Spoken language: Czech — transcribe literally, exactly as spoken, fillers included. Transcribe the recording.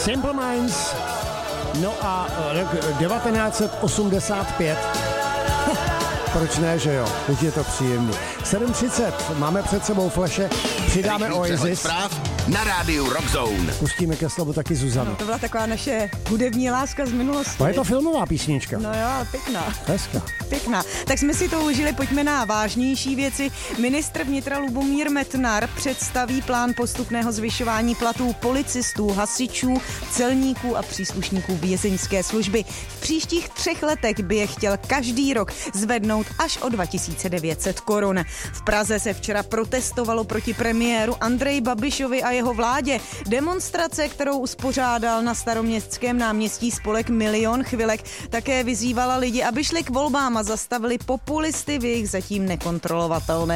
Simple Minds. No a rok devatenáct set osmdesát pět. Proč ne, že jo? Teď je to příjemný. sedm třicet, máme před sebou fleše, přidáme Oasis. Na rádiu Rockzone. Pustíme ke slovu taky Zuzanu. No, to byla taková naše hudební láska z minulosti. To je to filmová písnička. No jo, ale pěkná. Hezká. Pěkná. Tak jsme si to užili, pojďme na vážnější věci. Ministr vnitra Lubomír Metnar představí plán postupného zvyšování platů policistů, hasičů, celníků a příslušníků vězeňské služby. V příštích třech letech by je chtěl každý rok zvednout až o dva tisíce devět set korun. V Praze se včera protestovalo proti premiéru Andreji Babišovi a jeho vládě. Demonstrace, kterou uspořádal na Staroměstském náměstí spolek Milion chvilek, také vyzývala lidi, aby šli k volbám a zastavili populisty v jejich zatím nekontrolovatelné